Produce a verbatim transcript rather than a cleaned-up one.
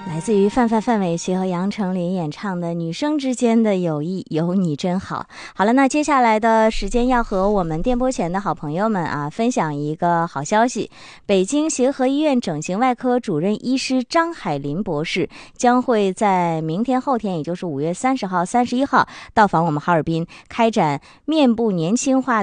来自于范范范玮琪和杨丞琳演唱的《女生之间的友谊有你真好》。好了，那接下来的时间要和我们电波前的好朋友们啊分享一个好消息。北京协和医院整形外科主任医师张海林博士将会在明天后天，也就是五月三十号、三十一号到访我们哈尔滨，开展面部年轻化